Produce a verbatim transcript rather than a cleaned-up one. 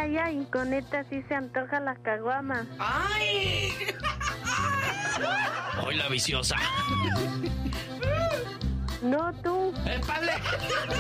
ay, ay, con esta sí se antoja la caguama. ¡Ay! Hoy la viciosa. No, tú. ¡Épale!